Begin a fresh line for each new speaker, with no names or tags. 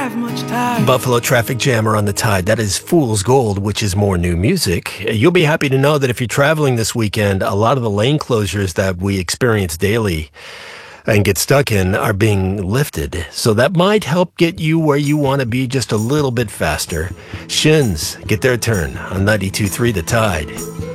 Buffalo Traffic Jammer on the Tide. That is Fool's Gold, which is more new music. You'll be happy to know that if you're traveling this weekend, a lot of the lane closures that we experience daily and get stuck in are being lifted. So that might help get you where you want to be just a little bit faster. Shins get their turn on 92.3 The Tide.